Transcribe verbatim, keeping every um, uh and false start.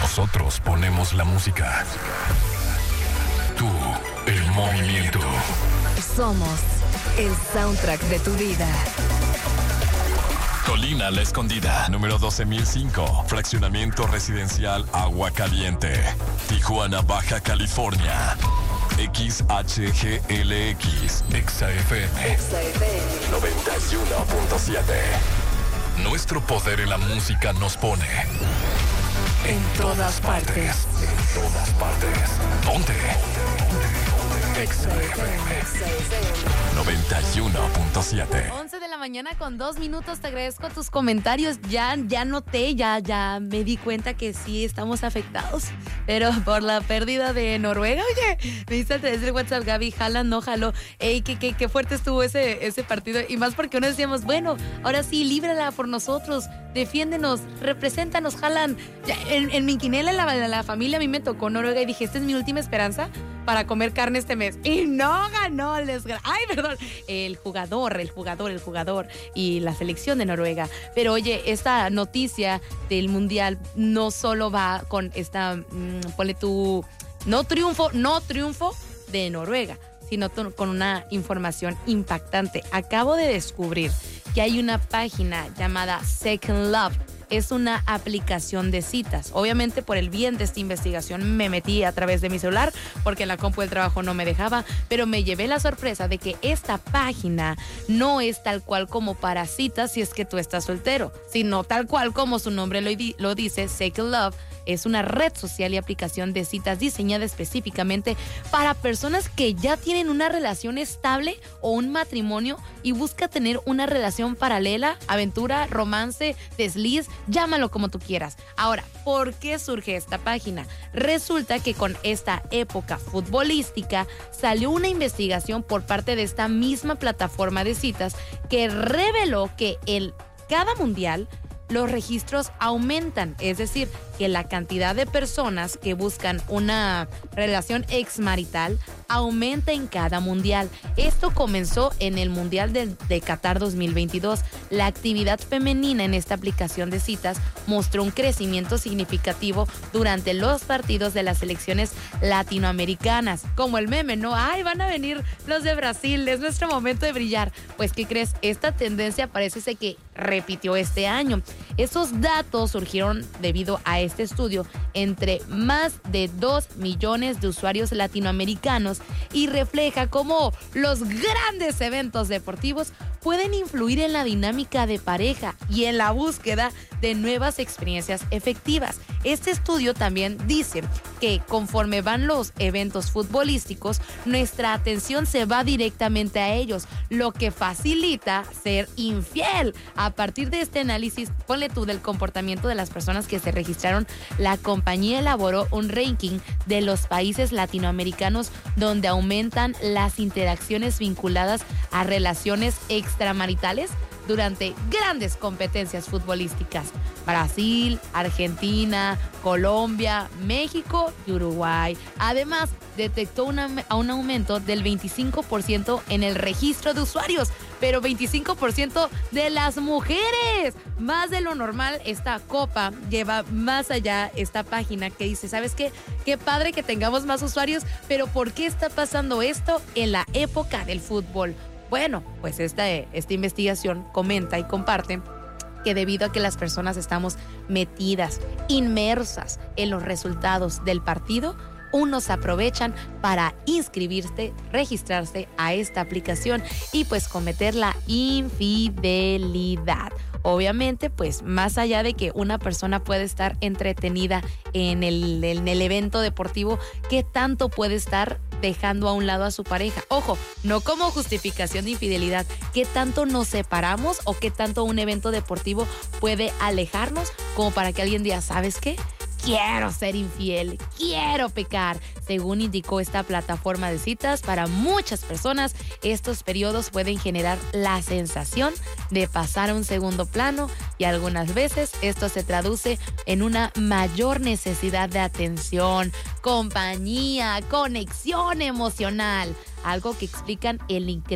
Nosotros ponemos la música. Tú, el movimiento. Somos el soundtrack de tu vida. Colina La Escondida, número doce mil cinco, fraccionamiento residencial Agua Caliente, Tijuana, Baja California. X H G L X, Exa F M, Exa F M noventa y uno punto siete. Nuestro poder en la música nos pone en, en todas partes. partes. En todas partes. Ponte. Exa F M noventa y uno punto siete. once de la mañana con dos minutos. Te agradezco tus comentarios. Ya, ya noté, ya, ya me di cuenta que sí estamos afectados, pero por la pérdida de Noruega. Oye, me dice a través del WhatsApp, Gaby, jala, no jaló. Ey, qué, qué, qué fuerte estuvo ese, ese partido. Y más porque uno decíamos, bueno, ahora sí, líbrala por nosotros, defiéndenos, represéntanos, jalan. Ya, en, en mi quinela, la, la, la familia, a mí me tocó Noruega y dije, esta es mi última esperanza para comer carne este mes. Y no ganó el desgra... Ay, perdón. El jugador, el jugador, el jugador y la selección de Noruega. Pero oye, esta noticia del Mundial no solo va con esta, mmm, ponle tú, no triunfo, no triunfo de Noruega, sino t- con una información impactante. Acabo de descubrir que hay una página llamada Second Love. Es una aplicación de citas. Obviamente, por el bien de esta investigación, me metí a través de mi celular porque en la compu del trabajo no me dejaba, pero me llevé la sorpresa de que esta página no es tal cual como para citas si es que tú estás soltero, sino tal cual como su nombre lo, di- lo dice, Second Love. Es una red social y aplicación de citas diseñada específicamente para personas que ya tienen una relación estable o un matrimonio y busca tener una relación paralela, aventura, romance, desliz, llámalo como tú quieras. Ahora, ¿por qué surge esta página? Resulta que con esta época futbolística salió una investigación por parte de esta misma plataforma de citas que reveló que el cada mundial los registros aumentan, es decir, que la cantidad de personas que buscan una relación exmarital aumenta en cada mundial. Esto comenzó en el Mundial de, de Qatar dos mil veintidós. La actividad femenina en esta aplicación de citas mostró un crecimiento significativo durante los partidos de las selecciones latinoamericanas. Como el meme, ¿no? ¡Ay, van a venir los de Brasil! Es nuestro momento de brillar. Pues, ¿qué crees? Esta tendencia parece ser que repitió este año. Esos datos surgieron debido a este estudio entre más de dos millones de usuarios latinoamericanos y refleja cómo los grandes eventos deportivos pueden influir en la dinámica de pareja y en la búsqueda de nuevas experiencias efectivas. Este estudio también dice que conforme van los eventos futbolísticos, nuestra atención se va directamente a ellos, lo que facilita ser infiel. A partir de este análisis, ponle tú del comportamiento de las personas que se registraron, la compañía elaboró un ranking de los países latinoamericanos donde aumentan las interacciones vinculadas a relaciones extramaritales durante grandes competencias futbolísticas. Brasil, Argentina, Colombia, México y Uruguay. Además, detectó una, un aumento del veinticinco por ciento en el registro de usuarios, pero veinticinco por ciento de las mujeres. Más de lo normal, esta copa lleva más allá esta página que dice, ¿sabes qué? Qué padre que tengamos más usuarios, pero ¿por qué está pasando esto en la época del fútbol? Bueno, pues esta, esta investigación comenta y comparte que debido a que las personas estamos metidas, inmersas en los resultados del partido, unos aprovechan para inscribirse, registrarse a esta aplicación y pues cometer la infidelidad. Obviamente, pues más allá de que una persona puede estar entretenida en el, en el evento deportivo, ¿qué tanto puede estar dejando a un lado a su pareja? Ojo, no como justificación de infidelidad. ¿Qué tanto nos separamos o qué tanto un evento deportivo puede alejarnos como para que alguien diga, ¿sabes qué? Quiero ser infiel, quiero pecar. Según indicó esta plataforma de citas, para muchas personas estos periodos pueden generar la sensación de pasar a un segundo plano y algunas veces esto se traduce en una mayor necesidad de atención, compañía, conexión emocional, algo que explican el incremento